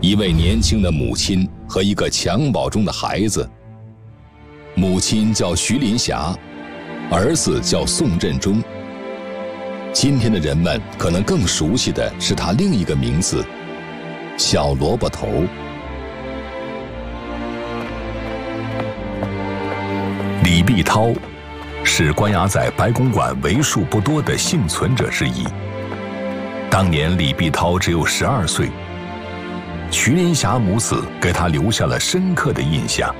一位年轻的母亲和一个襁褓中的孩子。母亲叫徐林霞，儿子叫宋振中。今天的人们可能更熟悉的是他另一个名字——小萝卜头。李碧涛是关押在白公馆为数不多的幸存者之一。当年李碧涛只有12岁，徐林霞母子给他留下了深刻的印象。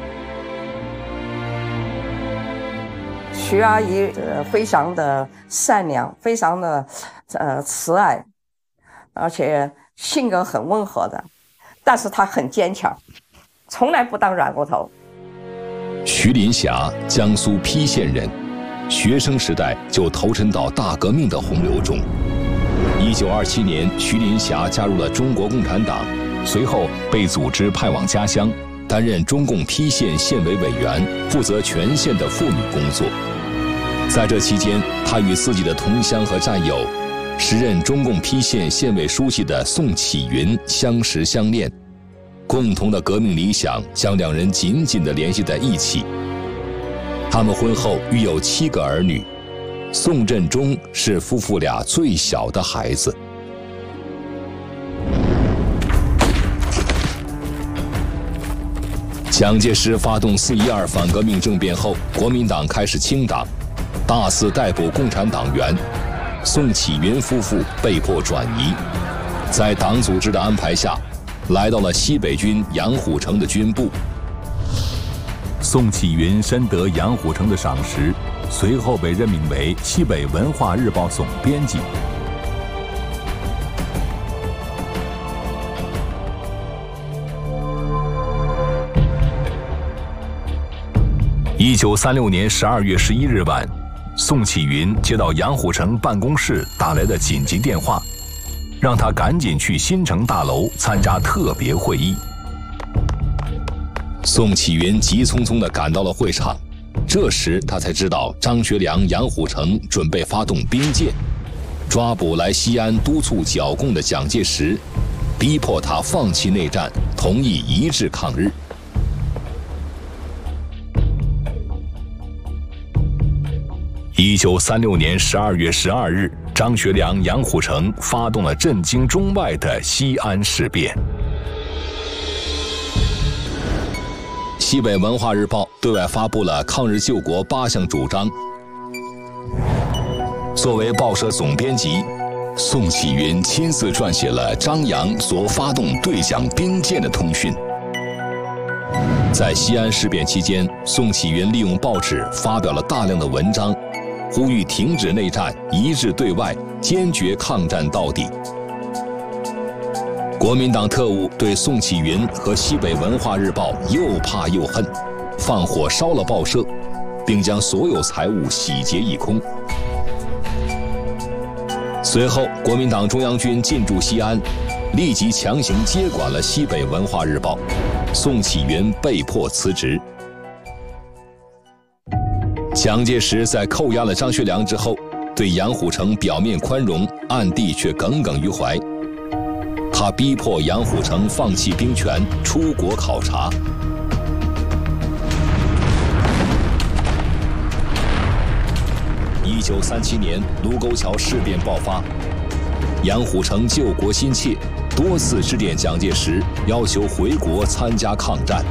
徐阿姨非常的善良，非常的慈爱，而且性格很温和的，但是她很坚强，从来不当软骨头。 徐林霞，江苏邳县人，学生时代就投身到大革命的洪流中。1927年，徐林霞加入了中国共产党，随后被组织派往家乡，担任中共邳县县委委员，负责全县的妇女工作。在这期间，他与自己的同乡和战友，时任中共邳县县委书记的宋启云相识相恋，共同的革命理想将两人紧紧地联系在一起。他们婚后育有7个儿女，宋振中是夫妇俩最小的孩子。蒋介石发动4·12反革命政变后，国民党开始清党，大肆逮捕共产党员，宋启云夫妇被迫转移，在党组织的安排下，来到了西北军杨虎城的军部。宋启云深得杨虎城的赏识，随后被任命为西北文化日报总编辑。1936年12月11日晚，宋启云接到杨虎城办公室打来的紧急电话，让他赶紧去新城大楼参加特别会议。宋启云急匆匆地赶到了会场，这时他才知道张学良、杨虎城准备发动兵谏，抓捕来西安督促剿共的蒋介石，逼迫他放弃内战，同意一致抗日。1936年12月12日，张学良、杨虎城发动了震惊中外的西安事变。西北文化日报对外发布了抗日救国8项主张。作为报社总编辑，宋启云亲自撰写了张杨所发动对蒋兵谏的通讯。在西安事变期间，宋启云利用报纸发表了大量的文章，呼吁停止内战，一致对外，坚决抗战到底。国民党特务对宋启云和西北文化日报又怕又恨，放火烧了报社，并将所有财物洗劫一空。随后，国民党中央军进驻西安，立即强行接管了西北文化日报，宋启云被迫辞职。蒋介石在扣押了张学良之后，对杨虎城表面宽容，暗地却耿耿于怀。他逼迫杨虎城放弃兵权，出国考察。1937年，卢沟桥事变爆发，杨虎城救国心切，多次致电蒋介石，要求回国参加抗战。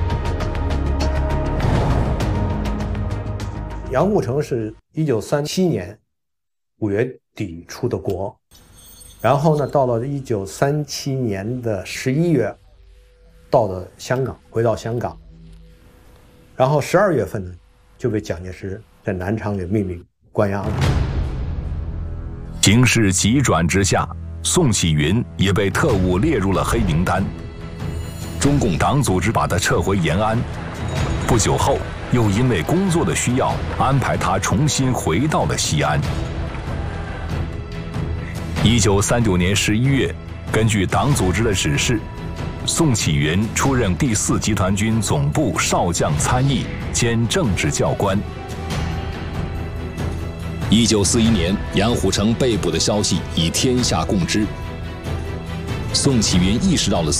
杨虎城是1937年5月底出的国，然后呢，到了1937年的11月，到了香港，回到香港，然后12月份呢，就被蒋介石在南昌给秘密关押了。 形势急转直下，宋启云也被特务列入了黑名单。中共党组织把他撤回延安，不久后又因为工作的需要，安排他重新回到了西安。1939年11月，根据党组织的指示，宋启云出任第4集团军总部少将参议兼政治教官。1941年，杨虎城被捕的消息已天下共知。宋启云意识到了